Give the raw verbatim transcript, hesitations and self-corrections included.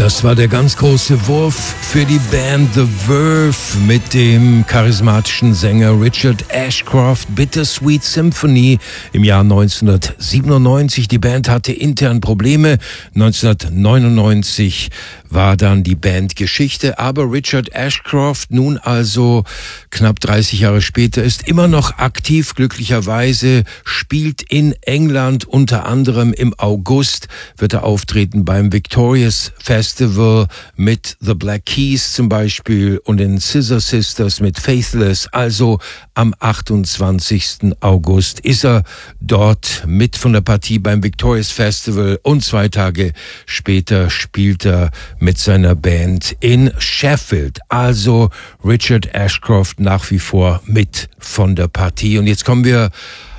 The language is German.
Das war der ganz große Wurf für die Band The Verve mit dem charismatischen Sänger Richard Ashcroft. Bittersweet Symphony im Jahr neunzehnhundertsiebenundneunzig. Die Band hatte intern Probleme. neunzehnhundertneunundneunzig war dann die Band Geschichte. Aber Richard Ashcroft, nun also knapp dreißig Jahre später, ist immer noch aktiv, glücklicherweise, spielt in England. Unter anderem im August wird er auftreten beim Victorious Festival mit The Black Keys zum Beispiel und den Scissor Sisters mit Faithless. Also am achtundzwanzigsten August ist er dort mit von der Partie beim Victorious Festival und zwei Tage später spielt er mit seiner Band in Sheffield. Also Richard Ashcroft nach wie vor mit von der Partie. Und jetzt kommen wir